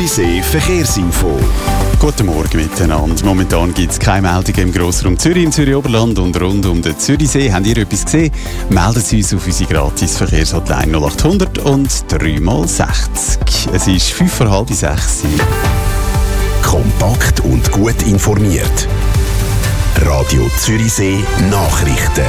Zürichsee Verkehrsinfo. Guten Morgen miteinander. Momentan gibt es keine Meldungen im Grossraum Zürich, im Zürich-Oberland und rund um den Zürichsee. Habt ihr etwas gesehen? Meldet Sie uns auf unsere gratis Verkehrshotline 0800 und 3x60. Es ist 5:30. Kompakt und gut informiert. Radio Zürichsee Nachrichten.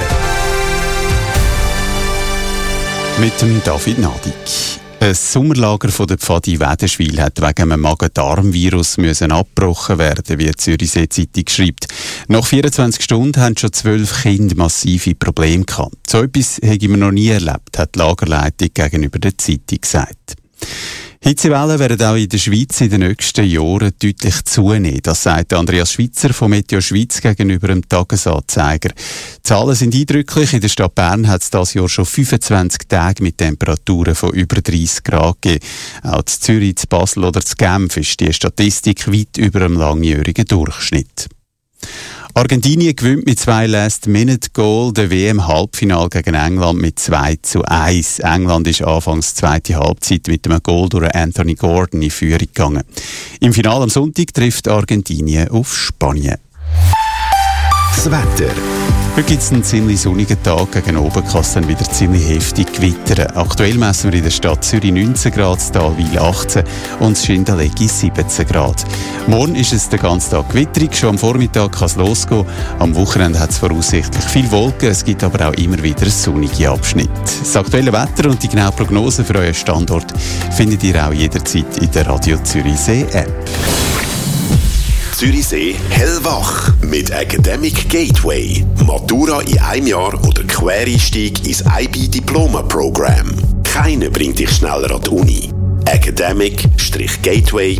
Mit dem David Nadig. Ein Sommerlager von der Pfadi Wädenswil hat wegen einem Magen-Darm-Virus abgebrochen werden, wie die Zürichsee Zeitung schreibt. Nach 24 Stunden haben schon 12 Kinder massive Probleme gehabt. So etwas habe man noch nie erlebt, hat die Lagerleitung gegenüber der Zeitung gesagt. Hitzewellen werden auch in der Schweiz in den nächsten Jahren deutlich zunehmen. Das sagt Andreas Schweitzer von Meteo Schweiz gegenüber dem Tagesanzeiger. Die Zahlen sind eindrücklich. In der Stadt Bern hat es dieses Jahr schon 25 Tage mit Temperaturen von über 30 Grad gegeben. Auch in Zürich, in Basel oder in Genf ist die Statistik weit über dem langjährigen Durchschnitt. Argentinien gewinnt mit 2 Last-Minute-Goal der WM-Halbfinale gegen England mit 2:1. England ist anfangs zweite Halbzeit mit einem Goal durch Anthony Gordon in Führung gegangen. Im Finale am Sonntag trifft Argentinien auf Spanien. Das Wetter. Heute gibt es einen ziemlich sonnigen Tag. Gegen oben kann es dann wieder ziemlich heftig gewittern. Aktuell messen wir in der Stadt Zürich 19 Grad, in Talwil 18 und in Schindellegi 17 Grad. Morgen ist es den ganzen Tag gewitterig. Schon am Vormittag kann es losgehen. Am Wochenende hat es voraussichtlich viel Wolken. Es gibt aber auch immer wieder sonnige Abschnitte. Das aktuelle Wetter und die genaue Prognose für euren Standort findet ihr auch jederzeit in der Radio Zürichsee App. Zürichsee hellwach mit Academic Gateway. Matura in einem Jahr oder Quereinstieg ins IB-Diploma-Programm. Keiner bringt dich schneller an die Uni. academic-gateway.ch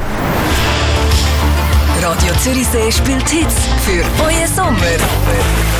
Radio Zürichsee spielt Hits für euren Sommer.